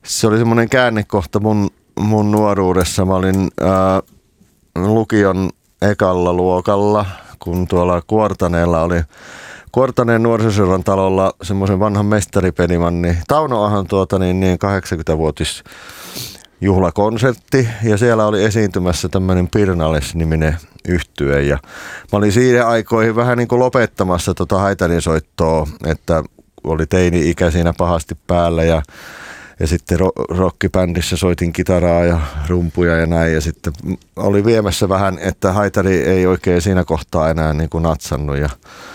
se oli semmoinen käännekohta mun nuoruudessa. Mä olin lukion ekalla luokalla, kun tuolla Kuortaneella oli Kuortaneen nuorisoseuran talolla semmoisen vanhan mestaripelimanni Tauno Ahon 80-vuotis juhlakonsertti, ja siellä oli esiintymässä tämmöinen Pirnales-niminen yhtye, ja mä olin siinä aikoihin vähän niin kuin lopettamassa haitarinsoittoa, että oli teini-ikä siinä pahasti päällä, ja sitten rockibändissä soitin kitaraa ja rumpuja ja näin, ja sitten oli viemässä vähän, että haitari ei oikein siinä kohtaa enää niin kuin natsannut, ja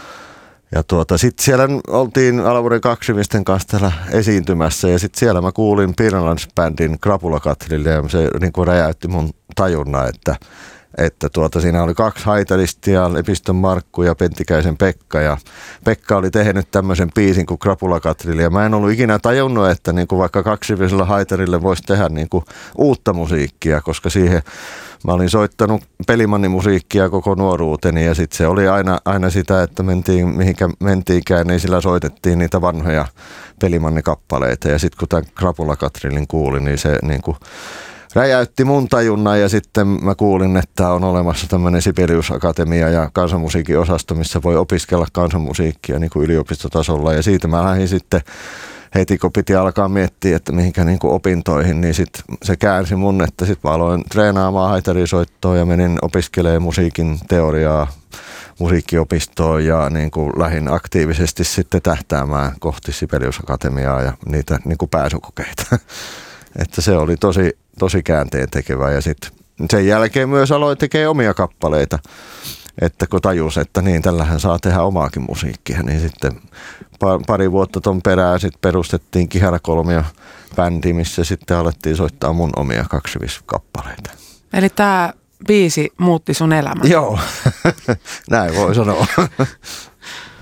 sitten siellä oltiin Alavuuden kaksimisten kanssa täällä esiintymässä, ja sitten siellä mä kuulin Pirnalans-bändin Krapulakatrille, ja se niin kuin räjäytti mun tajunnan, että siinä oli 2 haitaristia, Lepistön Markku ja Pentikäisen Pekka, ja Pekka oli tehnyt tämmöisen biisin kuin Krapulakatrille, ja mä en ollut ikinä tajunnut, että niin kuin vaikka kaksivisella haitarille voisi tehdä niin kuin uutta musiikkia, koska siihen mä olin soittanut pelimannimusiikkia koko nuoruuteni, ja sitten se oli aina sitä, että mentiin mihinkä mentiinkään, niin sillä soitettiin niitä vanhoja pelimannikappaleita, ja sitten kun tämän Krapulakatrillin kuulin, niin se niin kuin räjäytti mun tajunnan, ja sitten mä kuulin, että on olemassa tämmöinen Sibelius Akatemia ja kansanmusiikin osasto, missä voi opiskella kansanmusiikkia niin kuin yliopistotasolla, ja siitä mä lähdin sitten heti kun piti alkaa miettiä, että mihinkä niin kuin opintoihin, niin sitten se käänsi mun, että sitten mä aloin treenaamaan haitarisoittoa ja menin opiskelemaan musiikin teoriaa musiikkiopistoon, ja niin kuin lähdin aktiivisesti sitten tähtäämään kohti Sibelius Akatemiaa ja niitä niin kuin pääsykokeita. Että se oli tosi käänteen tekevä, ja sitten sen jälkeen myös aloin tekemään omia kappaleita, että kun tajus, että niin tällähän saa tehdä omaakin musiikkia, niin sitten pari vuotta ton perään sitten perustettiin Kihara Kolmio bändi, missä sitten alettiin soittaa mun omia 2-kappaleita. Eli tämä biisi muutti sun elämän? Joo, näin voi sanoa.